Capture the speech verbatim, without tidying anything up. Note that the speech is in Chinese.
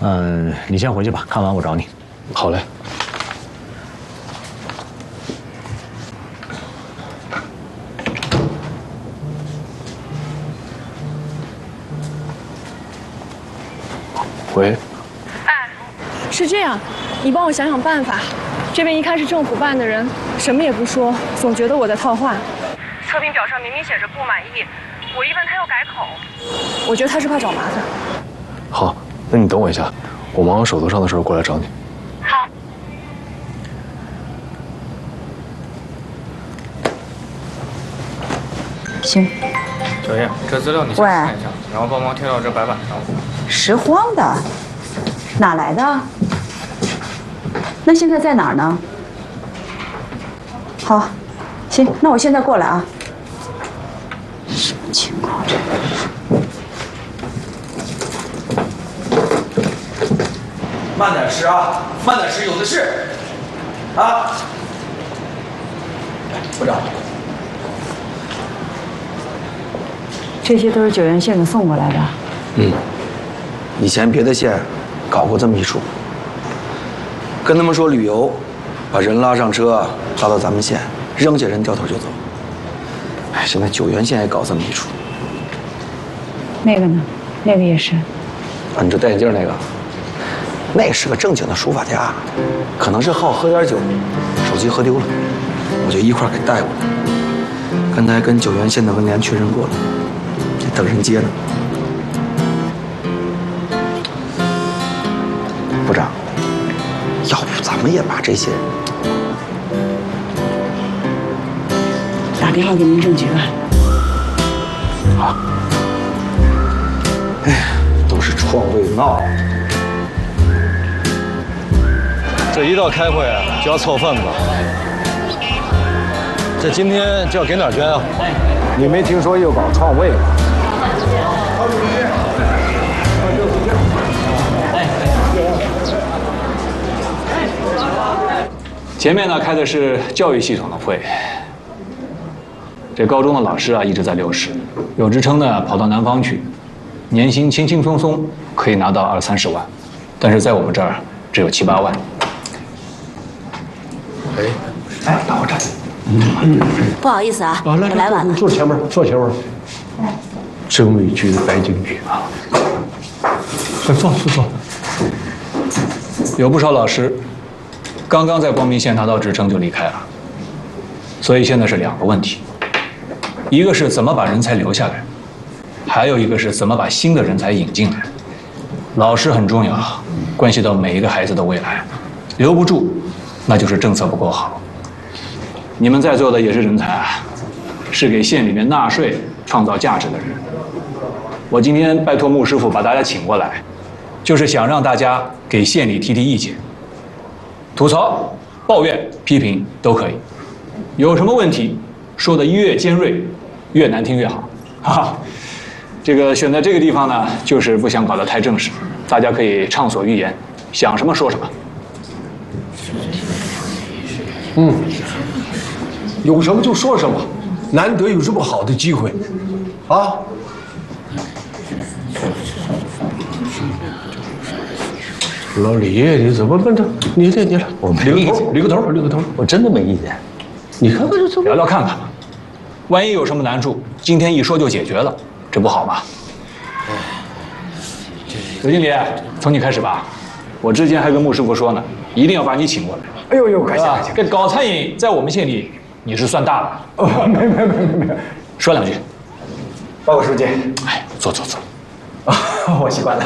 嗯，你先回去吧，看完我找你。 好嘞。喂。 哎，是这样，你帮我想想办法。这边一看是政府办的人，什么也不说，总觉得我在套话。测评表上明明写着不满意，我一问他又改口，我觉得他是怕找麻烦。 好，那你等我一下，我忙完手头上的事儿过来找你。 好。 行。 小叶，这资料你先看一下，然后帮忙贴到这白板上。 拾荒的，哪来的？那现在在哪儿呢？好，行，那我现在过来啊。什么情况这？ 慢点拾啊，慢点拾，有的是。啊，部长， 这些都是九原县给送过来的。 嗯，以前别的县搞过这么一出，跟他们说旅游，把人拉上车，拉到咱们县，扔下人掉头就走。哎，现在九原县也搞这么一出。 那个呢？那个也是。 啊，你这戴眼镜那个，那是个正经的书法家，可能是好喝点酒，手机喝丢了，我就一块给带过来。刚才跟九原县的文联确认过了，得等人接呢。部长，要不咱们也把这些打电话给民政局吧。 好。哎，都是创卫闹。 这一到开会啊，就要凑份子。这今天就要给哪儿捐啊？ 你没听说又搞创卫吗？ 前面呢开的是教育系统的会，这高中的老师啊一直在流失，有职称呢跑到南方去，年薪轻轻松松可以拿到二三十万，但是在我们这儿只有七八万。 哎， 哎，到我这儿。 不好意思啊，我来晚了。 坐前面，坐前面。真委屈的白景宇啊！快坐，坐坐。 有不少老师刚刚在光明县拿到职称就离开了，所以现在是两个问题：一个是怎么把人才留下来，还有一个是怎么把新的人才引进来。老师很重要，关系到每一个孩子的未来，留不住，那就是政策不够好。你们在座的也是人才啊，是给县里面纳税、创造价值的人。我今天拜托穆师傅把大家请过来，就是想让大家给县里提提意见，吐槽、抱怨、批评都可以。有什么问题，说的越尖锐，越难听越好。哈哈，这个选在这个地方呢，就是不想搞得太正式，大家可以畅所欲言，想什么说什么。 嗯。有什么就说什么，难得有这么好的机会，啊！老李，你怎么问他？你你你来， 我没意见， 捋个头，捋个头， 我真的没意见。 你看看这怎么聊聊看看吧，万一有什么难处，今天一说就解决了，这不好吗？刘经理，从你开始吧。我之前还跟穆师傅说呢，一定要把你请过来。 哎呦呦，感谢感谢！ 这搞餐饮在我们县里。你是算大了， 哦，没没没没没， 说两句。 报告书记， 哎，坐坐坐。 啊，我习惯了。